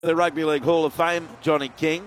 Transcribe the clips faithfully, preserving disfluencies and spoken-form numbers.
the Rugby League Hall of Fame, Johnny King.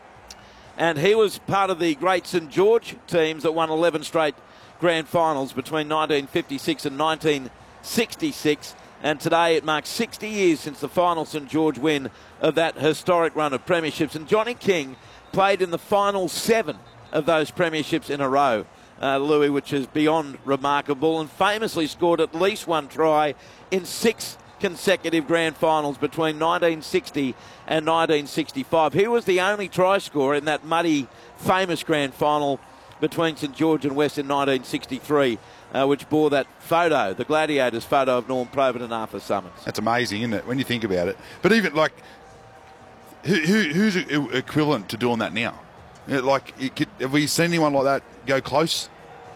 And he was part of the great St George teams that won eleven straight grand finals between nineteen fifty-six and nineteen sixty-six. And today it marks sixty years since the final St George win of that historic run of premierships. And Johnny King played in the final seven of those premierships in a row, uh, Louis, which is beyond remarkable, and famously scored at least one try in six consecutive grand finals between nineteen sixty and nineteen sixty-five. He was the only try scorer in that muddy, famous grand final between St George and West in nineteen sixty-three, uh, which bore that photo, the Gladiators photo of Norm Provan and Arthur Summons. That's amazing, isn't it, when you think about it? But even, like, who, who, who's equivalent to doing that now? Like, it could, have we seen anyone like that go close?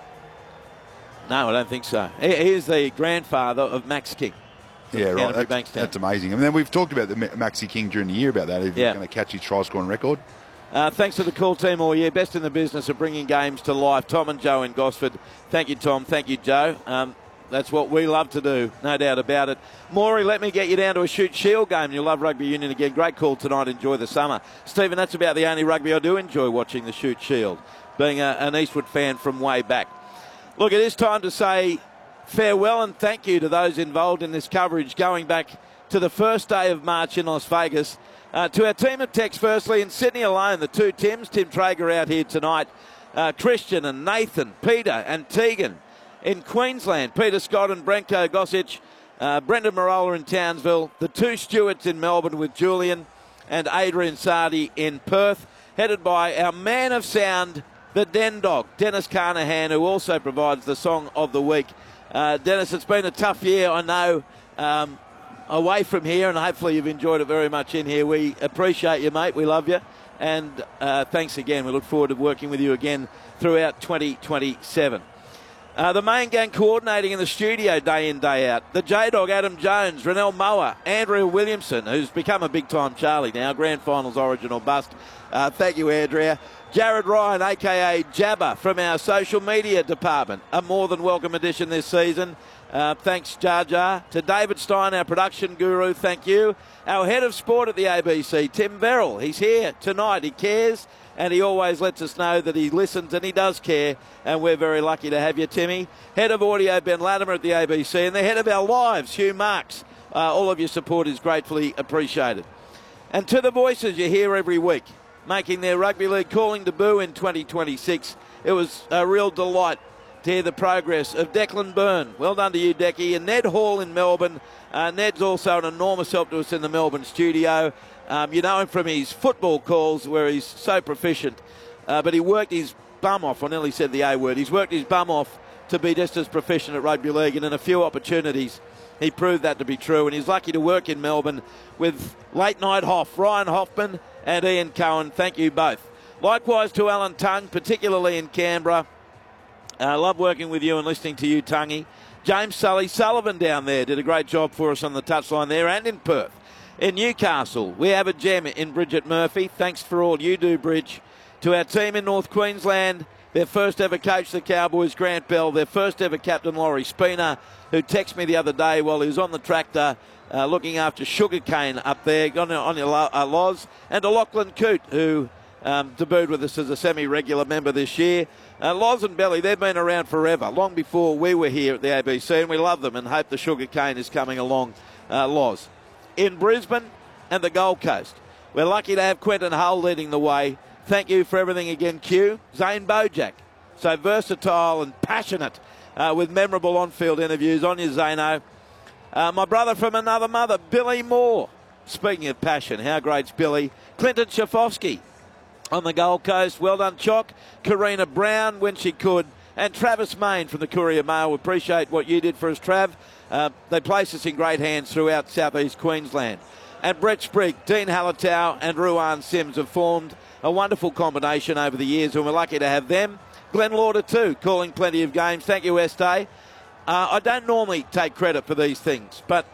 No, I don't think so. He, he is the grandfather of Max King. Yeah, right. That's, that's amazing. I mean, we've talked about the Maxi King during the year about that. If yeah. he's going to catch his try scoring record. Uh, thanks to the call team all year. Best in the business of bringing games to life. Tom and Joe in Gosford. Thank you, Tom. Thank you, Joe. Um, that's what we love to do, no doubt about it. Maury, let me get you down to a Shoot Shield game. You'll love rugby union again. Great call tonight. Enjoy the summer. Stephen, that's about the only rugby I do enjoy watching, the Shoot Shield, being a, an Eastwood fan from way back. Look, it is time to say farewell and thank you to those involved in this coverage going back to the first day of March in Las Vegas. Uh, to our team of techs, firstly, in Sydney alone, the two Tims, Tim Traeger out here tonight, uh, Christian and Nathan, Peter and Tegan. In Queensland, Peter Scott and Brenko Gossich, uh, Brendan Marola in Townsville, the two Stewarts in Melbourne with Julian and Adrian Sardi in Perth, headed by our man of sound, the Den Dog, Dennis Carnahan, who also provides the song of the week. Uh, Dennis, it's been a tough year, I know, um, away from here, and hopefully you've enjoyed it very much in here. We appreciate you, mate. We love you. And uh, thanks again. We look forward to working with you again throughout twenty twenty-seven. Uh, the main gang coordinating in the studio day in, day out. The J-Dog, Adam Jones, Renell Moa, Andrea Williamson, who's become a big-time Charlie now, Grand Finals Origin or Bust. Uh, thank you, Andrea. Jared Ryan, a k a. Jabba, from our social media department. A more than welcome addition this season. Uh, thanks, Jar Jar. To David Stein, our production guru, thank you. Our head of sport at the A B C, Tim Verrill. He's here tonight. He cares, and he always lets us know that he listens and he does care, and we're very lucky to have you, Timmy. Head of audio, Ben Latimer at the A B C, and the head of our lives, Hugh Marks. Uh, all of your support is gratefully appreciated. And to the voices you hear every week, making their rugby league calling debut in twenty twenty-six. It was a real delight to hear the progress of Declan Byrne. Well done to you, Decky. And Ned Hall in Melbourne. Uh, Ned's also an enormous help to us in the Melbourne studio. Um, you know him from his football calls where he's so proficient. Uh, but he worked his bum off. I nearly said the A word. He's worked his bum off to be just as proficient at rugby league. And in a few opportunities, he proved that to be true. And he's lucky to work in Melbourne with Late Night Hoff, Ryan Hoffman and Ian Cohen. Thank you both. Likewise to Alan Tung, particularly in Canberra. I uh, love working with you and listening to you, Tungy. James Sully Sullivan down there did a great job for us on the touchline there, and in Perth. In Newcastle, we have a gem in Bridget Murphy. Thanks for all you do, Bridge. To our team in North Queensland, their first ever coach, the Cowboys, Grant Bell. Their first ever captain, Laurie Spina, who texted me the other day while he was on the tractor uh, looking after sugarcane up there on, on your uh, Loz. And to Lachlan Coote, who um, debuted with us as a semi-regular member this year. Uh, Loz and Belly, they've been around forever, long before we were here at the A B C, and we love them and hope the sugar cane is coming along, uh, Loz. In Brisbane and the Gold Coast, we're lucky to have Quentin Hull leading the way. Thank you for everything again, Q. Zane Bojack, so versatile and passionate uh, with memorable on-field interviews. On you, Zano. Uh, my brother from another mother, Billy Moore. Speaking of passion, how great's Billy? Clinton Shafovsky on the Gold Coast. Well done, Chock. Karina Brown when she could. And Travis Main from the Courier Mail. We appreciate what you did for us, Trav. Uh, they place us in great hands throughout southeast Queensland. And Brett Sprigg, Dean Hallertau and Ruan Sims have formed a wonderful combination over the years, and we're lucky to have them. Glenn Lauder too, calling plenty of games. Thank you, Estee. Uh, I don't normally take credit for these things, but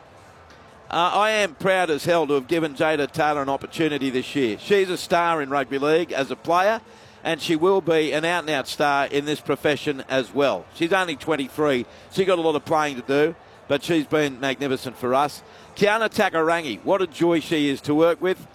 Uh, I am proud as hell to have given Jada Taylor an opportunity this year. She's a star in rugby league as a player, and she will be an out-and-out star in this profession as well. She's only twenty-three. She's got a lot of playing to do, but she's been magnificent for us. Kiana Takarangi, what a joy she is to work with.